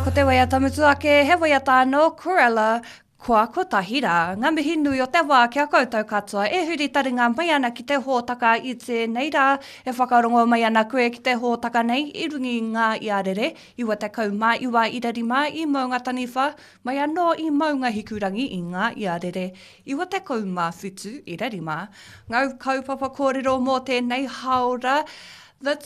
Ko te waia tamutu ake, he waia tāno, Corella, kua kotahira. Ngā mihi nui o te wā kia koutou katoa, e huri taringa mai ana ki te hōtaka i te neira, e whakarongo mai ana koe ki te hōtaka nei, i rungi ngā iarere, iwa te kaumā, iwa i rarima, i maunga taniwha, mai anō i maunga hikurangi i ngā iarere, iwa te kaumā whitu i rarima. Ngau kaupapa kōrero mō tēnei haora, the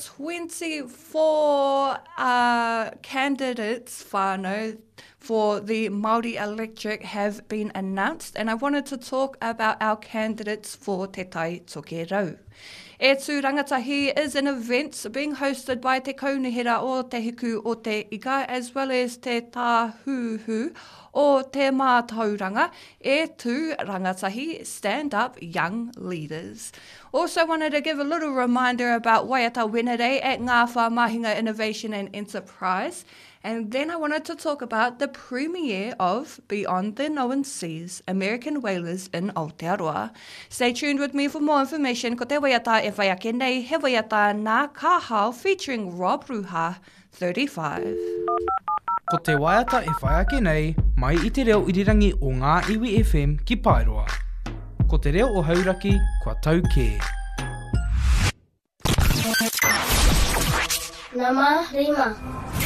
24 candidates whānau for the Māori electorate have been announced, and I wanted to talk about our candidates for Te Tai Toke Rau. E Tū Rangatahi is an event being hosted by Te Kaunihera o Te Hiku o Te Ika, as well as Te Tāhuhu o Te Mātauranga, E Tū Rangatahi Stand Up Young Leaders. Also wanted to give a little reminder about Waiata Wenere at Ngā Whā Mahinga Innovation and Enterprise. And then I wanted to talk about the premiere of Beyond the Known Seas, American Whalers in Aotearoa. Stay tuned with me for more information. Ko te waiata e whai ake nei, he waiata Ngā Kahao featuring Rob Ruha, 35. Ko te waiata e whai ake nei, mai i te reo irirangi o ngā iwi FM ki Paeroa. Ko te reo o hauraki, kua tau kē. Nama Rima.